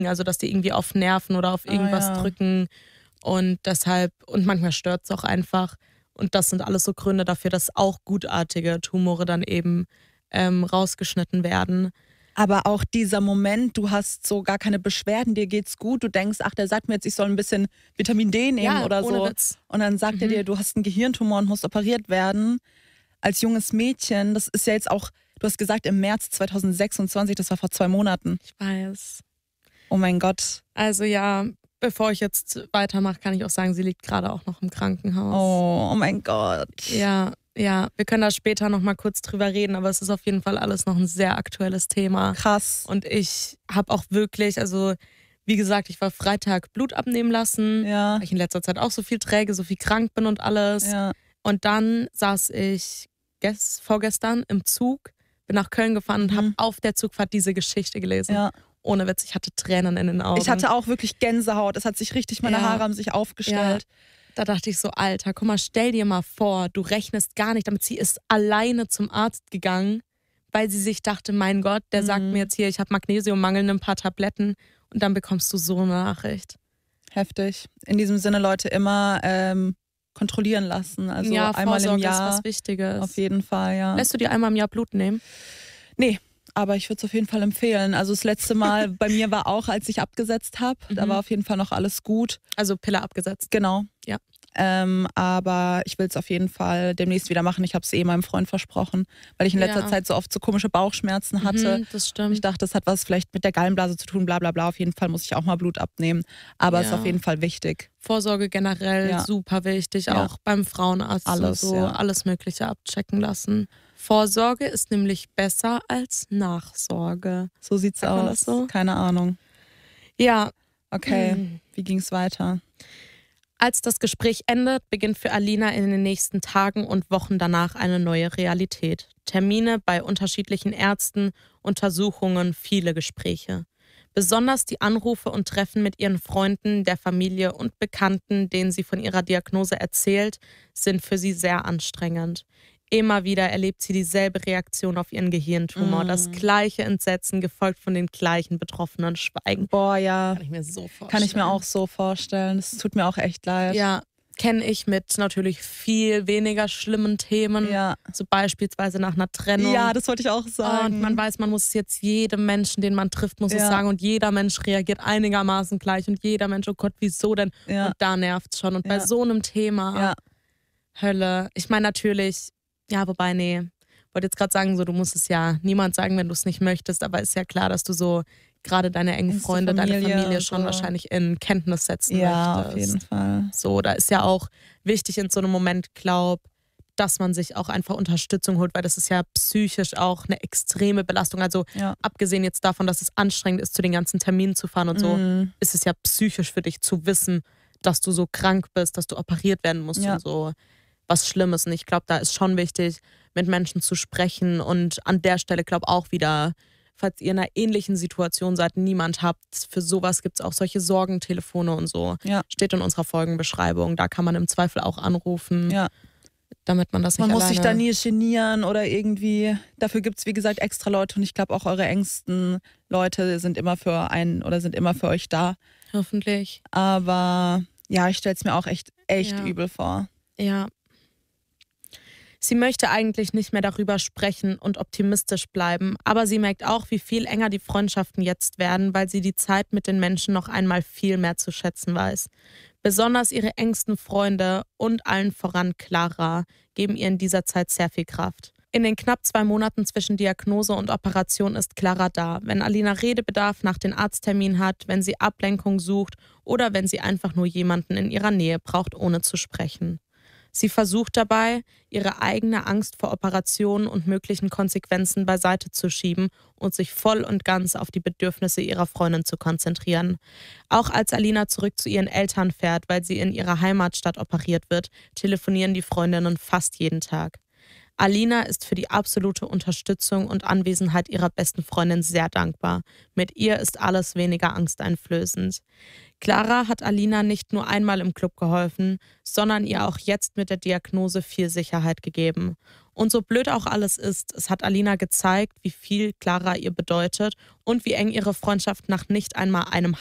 also dass die irgendwie auf Nerven oder auf irgendwas drücken und deshalb, und manchmal stört es auch einfach. Und das sind alles so Gründe dafür, dass auch gutartige Tumore dann eben rausgeschnitten werden. Aber auch dieser Moment, du hast so gar keine Beschwerden, dir geht's gut, du denkst, ach, der sagt mir jetzt, ich soll ein bisschen Vitamin D nehmen oder ohne so. Witz. Und dann sagt er dir, du hast einen Gehirntumor und musst operiert werden. Als junges Mädchen, das ist ja jetzt auch, du hast gesagt, im März 2026, das war vor 2 Monaten. Ich weiß. Oh mein Gott. Also ja, bevor ich jetzt weitermache, kann ich auch sagen, sie liegt gerade auch noch im Krankenhaus. Oh mein Gott. Ja, wir können da später noch mal kurz drüber reden, aber es ist auf jeden Fall alles noch ein sehr aktuelles Thema. Krass. Und ich habe auch wirklich, also wie gesagt, ich war Freitag Blut abnehmen lassen, weil ich in letzter Zeit auch so viel träge, so viel krank bin und alles. Ja. Und dann saß ich vorgestern im Zug, bin nach Köln gefahren und habe auf der Zugfahrt diese Geschichte gelesen. Ja. Ohne Witz, ich hatte Tränen in den Augen. Ich hatte auch wirklich Gänsehaut. Es hat sich richtig, meine Haare haben sich aufgestellt. Ja. Da dachte ich so, Alter, guck mal, stell dir mal vor, du rechnest gar nicht damit. Sie ist alleine zum Arzt gegangen, weil sie sich dachte, mein Gott, der sagt mir jetzt hier, ich habe Magnesiummangel, nimm ein paar Tabletten und dann bekommst du so eine Nachricht. Heftig. In diesem Sinne, Leute, immer kontrollieren lassen. Also ja, einmal im Vorsorge Jahr. ist was Wichtiges. Auf jeden Fall, ja. Lässt du dir einmal im Jahr Blut nehmen? Nee. Aber ich würde es auf jeden Fall empfehlen. Also das letzte Mal bei mir war auch, als ich abgesetzt habe. Da war auf jeden Fall noch alles gut. Also Pille abgesetzt? Genau. Ja. Aber ich will es auf jeden Fall demnächst wieder machen. Ich habe es meinem Freund versprochen, weil ich in letzter Zeit so oft so komische Bauchschmerzen hatte. Das stimmt. Ich dachte, das hat was vielleicht mit der Gallenblase zu tun, bla bla bla. Auf jeden Fall muss ich auch mal Blut abnehmen. Aber es ist auf jeden Fall wichtig. Vorsorge generell super wichtig, auch beim Frauenarzt alles, und so, alles Mögliche abchecken lassen. Vorsorge ist nämlich besser als Nachsorge. So sieht's aus. Das so? Keine Ahnung. Ja. Okay, wie ging's weiter? Als das Gespräch endet, beginnt für Alina in den nächsten Tagen und Wochen danach eine neue Realität. Termine bei unterschiedlichen Ärzten, Untersuchungen, viele Gespräche. Besonders die Anrufe und Treffen mit ihren Freunden, der Familie und Bekannten, denen sie von ihrer Diagnose erzählt, sind für sie sehr anstrengend. Immer wieder erlebt sie dieselbe Reaktion auf ihren Gehirntumor, das gleiche Entsetzen, gefolgt von den gleichen betroffenen Schweigen. Boah, ja. Kann ich mir so vorstellen. Kann ich mir auch so vorstellen. Das tut mir auch echt leid. Ja, kenne ich mit natürlich viel weniger schlimmen Themen. Ja. So beispielsweise nach einer Trennung. Ja, das wollte ich auch sagen. Und man weiß, man muss es jetzt jedem Menschen, den man trifft, muss es sagen. Und jeder Mensch reagiert einigermaßen gleich. Und jeder Mensch, oh Gott, wieso denn? Ja. Und da nervt es schon. Und bei so einem Thema, Hölle. Ich meine natürlich, ja, wobei, nee. Wollte jetzt gerade sagen, so, du musst es ja niemand sagen, wenn du es nicht möchtest. Aber ist ja klar, dass du so gerade deine engen Freunde, deine Familie schon wahrscheinlich in Kenntnis setzen möchtest. Ja, auf jeden Fall. So, da ist ja auch wichtig in so einem Moment, dass man sich auch einfach Unterstützung holt, weil das ist ja psychisch auch eine extreme Belastung. Also abgesehen jetzt davon, dass es anstrengend ist, zu den ganzen Terminen zu fahren und so, ist es ja psychisch für dich zu wissen, dass du so krank bist, dass du operiert werden musst und so was Schlimmes. Und ich glaube, da ist schon wichtig, mit Menschen zu sprechen und an der Stelle glaube auch wieder, falls ihr in einer ähnlichen Situation seid, niemand habt, für sowas gibt es auch solche Sorgentelefone und so. Ja. Steht in unserer Folgenbeschreibung. Da kann man im Zweifel auch anrufen, damit man das nicht Man alleine... muss sich da nie genieren oder irgendwie... Dafür gibt es, wie gesagt, extra Leute und ich glaube auch eure engsten Leute sind immer für einen oder sind immer für euch da. Hoffentlich. Aber ja, ich stelle es mir auch echt übel vor. Ja. Sie möchte eigentlich nicht mehr darüber sprechen und optimistisch bleiben, aber sie merkt auch, wie viel enger die Freundschaften jetzt werden, weil sie die Zeit mit den Menschen noch einmal viel mehr zu schätzen weiß. Besonders ihre engsten Freunde und allen voran Clara geben ihr in dieser Zeit sehr viel Kraft. In den knapp 2 Monaten zwischen Diagnose und Operation ist Clara da, wenn Alina Redebedarf nach den Arzttermin hat, wenn sie Ablenkung sucht oder wenn sie einfach nur jemanden in ihrer Nähe braucht, ohne zu sprechen. Sie versucht dabei, ihre eigene Angst vor Operationen und möglichen Konsequenzen beiseite zu schieben und sich voll und ganz auf die Bedürfnisse ihrer Freundin zu konzentrieren. Auch als Alina zurück zu ihren Eltern fährt, weil sie in ihrer Heimatstadt operiert wird, telefonieren die Freundinnen fast jeden Tag. Alina ist für die absolute Unterstützung und Anwesenheit ihrer besten Freundin sehr dankbar. Mit ihr ist alles weniger angsteinflößend. Clara hat Alina nicht nur einmal im Club geholfen, sondern ihr auch jetzt mit der Diagnose viel Sicherheit gegeben. Und so blöd auch alles ist, es hat Alina gezeigt, wie viel Clara ihr bedeutet und wie eng ihre Freundschaft nach nicht einmal einem